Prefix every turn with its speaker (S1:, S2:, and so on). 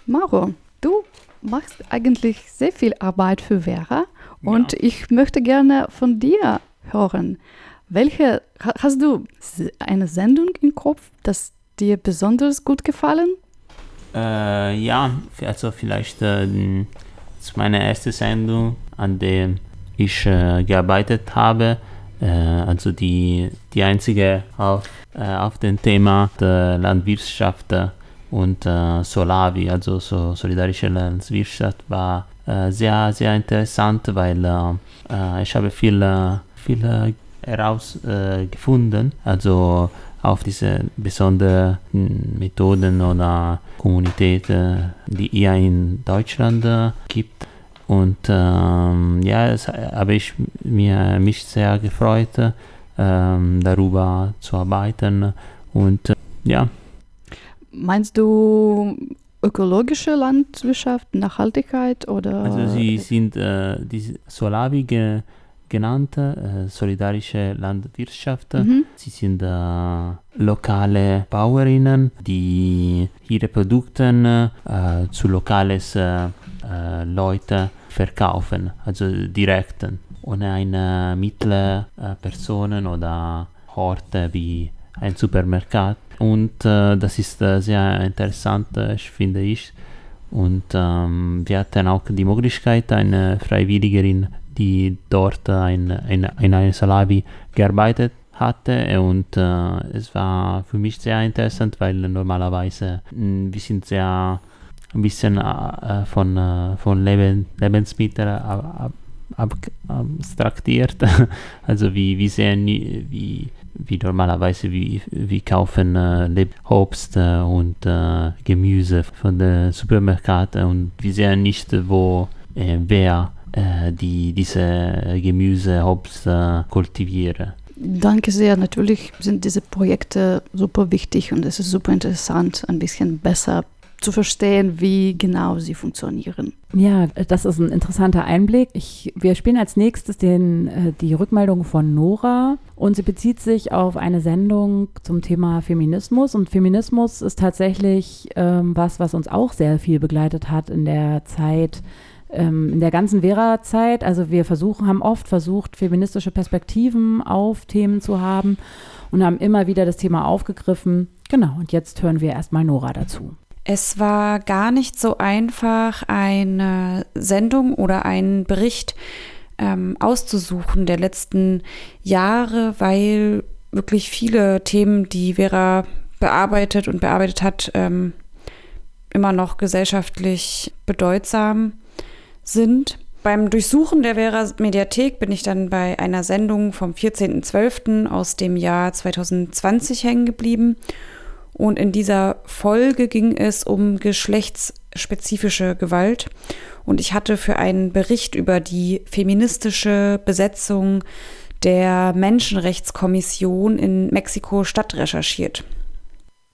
S1: Mauro, du machst eigentlich sehr viel Arbeit für Vera und ich möchte gerne von dir hören. Hast du eine Sendung im Kopf, das dir besonders gut gefallen?
S2: Ja, also vielleicht das ist meine erste Sendung, an der ich gearbeitet habe. Also die einzige auf dem Thema der Landwirtschaft und Solavi, also so solidarische Landwirtschaft, war sehr, sehr interessant, weil ich habe viel herausgefunden, also auf diese besonderen Methoden oder Kommunitäten, die hier in Deutschland gibt. Und es habe ich mich sehr gefreut, darüber zu arbeiten. Und
S1: Meinst du ökologische Landwirtschaft, Nachhaltigkeit oder?
S2: Also sie sind die Solavi genannte solidarische Landwirtschaft. Sie sind lokale Bauerinnen, die ihre Produkte zu lokalen Leuten verkaufen, also direkt, ohne eine Mittelperson oder Horte wie ein Supermarkt. Und das ist sehr interessant, finde ich. Und wir hatten auch die Möglichkeit, eine Freiwilligerin, die dort in einer Solavi gearbeitet hatte, und es war für mich sehr interessant, weil normalerweise wir sind sehr ein bisschen von Lebensmitteln abstraktiert. Also wir sehen wie normalerweise wir kaufen Obst und Gemüse von den Supermärkten, und wir sehen nicht, wer diese Gemüse, Obst kultivieren.
S1: Danke sehr. Natürlich sind diese Projekte super wichtig und es ist super interessant, ein bisschen besser zu verstehen, wie genau sie funktionieren.
S3: Ja, das ist ein interessanter Einblick. Wir spielen als nächstes die Rückmeldung von Nora, und sie bezieht sich auf eine Sendung zum Thema Feminismus. Und Feminismus ist tatsächlich was uns auch sehr viel begleitet hat in der Zeit, in der ganzen Vera-Zeit. Also wir haben oft versucht, feministische Perspektiven auf Themen zu haben und haben immer wieder das Thema aufgegriffen. Genau, und jetzt hören wir erstmal Nora dazu.
S4: Es war gar nicht so einfach, eine Sendung oder einen Bericht auszusuchen der letzten Jahre, weil wirklich viele Themen, die Vera bearbeitet hat, immer noch gesellschaftlich bedeutsam sind. Beim Durchsuchen der Vera-Mediathek bin ich dann bei einer Sendung vom 14.12. aus dem Jahr 2020 hängen geblieben. Und in dieser Folge ging es um geschlechtsspezifische Gewalt. Und ich hatte für einen Bericht über die feministische Besetzung der Menschenrechtskommission in Mexiko-Stadt recherchiert.